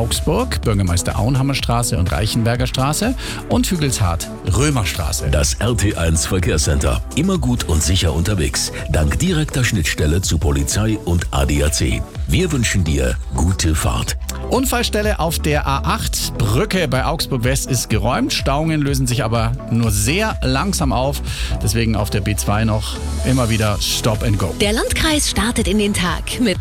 Augsburg, Bürgermeister Auenhammer Straße und Reichenberger Straße und Hügelshardt, Römerstraße. Das RT1 Verkehrscenter. Immer gut und sicher unterwegs. Dank direkter Schnittstelle zu Polizei und ADAC. Wir wünschen dir gute Fahrt. Unfallstelle auf der A8. Brücke bei Augsburg West ist geräumt. Stauungen lösen sich aber nur sehr langsam auf. Deswegen auf der B2 noch immer wieder Stop and Go. Der Landkreis startet in den Tag mit